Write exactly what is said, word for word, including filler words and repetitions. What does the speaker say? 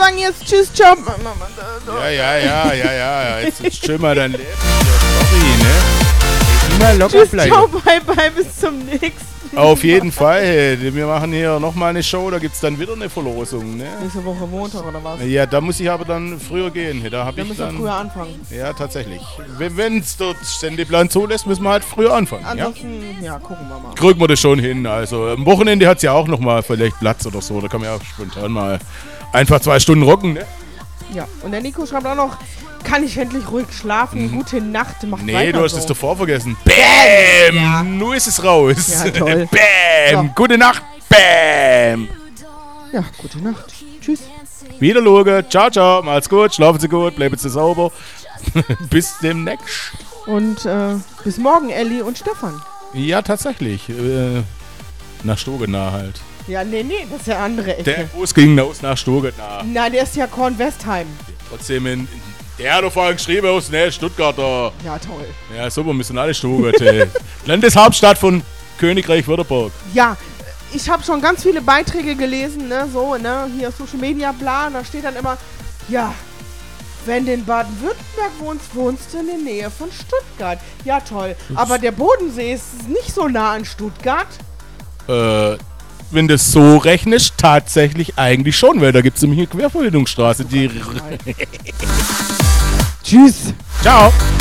sagen jetzt Tschüss, ciao. Ja, ja, ja, ja, ja. Jetzt, jetzt schön mal dein Leben. Sorry, ne? Immer locker Tschüss, bleiben. ciao, bye, bye, bis zum nächsten. Auf jeden Fall. Wir machen hier nochmal eine Show, da gibt es dann wieder eine Verlosung, ne? Nächste Woche Montag oder was? Ja, da muss ich aber dann früher gehen. Da habe Wir ich müssen dann. früher anfangen. Ja, tatsächlich. Wenn es dort Sendeplan zulässt, müssen wir halt früher anfangen. Ansonsten, ja? ja, gucken wir mal. Kriegen wir das schon hin. Also am Wochenende hat es ja auch nochmal vielleicht Platz oder so. Da kann man ja auch spontan mal einfach zwei Stunden rocken, ne? Ja, und der Nico schreibt auch noch, kann ich endlich ruhig schlafen? Mhm. Gute Nacht, macht Nee, weiter du hast so. es davor vergessen. Bäm! Ja. Nun ist es raus. Ja, toll. Bäm! So. Gute Nacht. Bäm! Ja, gute Nacht. Tschüss. Wieder Loge. Ciao, ciao. Macht's gut. Schlafen Sie gut. Bleiben Sie sauber. Bis demnächst. Und äh, bis morgen, Elli und Stefan. Ja, tatsächlich. Äh, nach Stogenau halt. Ja, nee, nee, das ist ja andere Ecke. Der Bus ging aus nach Stogenau. Nein, der ist ja Kornwestheim. Trotzdem in... Der hat doch vorhin geschrieben aus, ne, Stuttgarter. Ja, toll. Ja, super, wir sind alle Stuttgart. Landeshauptstadt von Königreich Württemberg. Ja, ich habe schon ganz viele Beiträge gelesen, ne, so, ne, hier Social Media, bla, und da steht dann immer, ja, wenn du in Baden-Württemberg wohnst, wohnst du in der Nähe von Stuttgart. Ja, toll. Aber der Bodensee ist nicht so nah an Stuttgart. Äh, wenn du es so rechnest, tatsächlich eigentlich schon, weil da gibt es nämlich eine Querverbindungsstraße, die... Tschüss. Ciao.